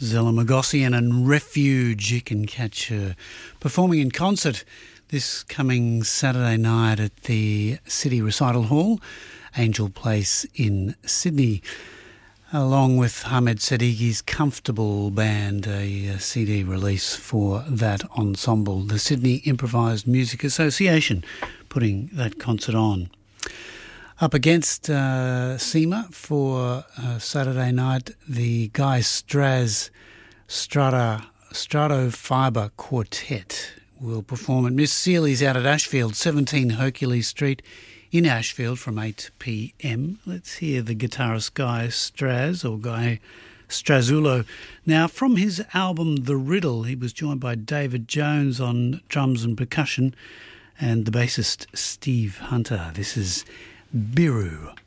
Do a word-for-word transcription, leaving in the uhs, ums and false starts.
Zella Mogossian and Refuge. You can catch her performing in concert this coming Saturday night at the City Recital Hall, Angel Place in Sydney, along with Hamed Sadigi's Comfortable Band, a C D release for that ensemble. The Sydney Improvised Music Association putting that concert on. Up against uh, SEMA for uh, Saturday night, the Guy Straz Strata Strato Fibre Quartet will perform at Miss Seeley's out at Ashfield, seventeen Hercules Street in Ashfield from eight p m. Let's hear the guitarist Guy Straz, or Guy Strazulo. Now, from his album The Riddle, he was joined by David Jones on drums and percussion and the bassist Steve Hunter. This is Biru.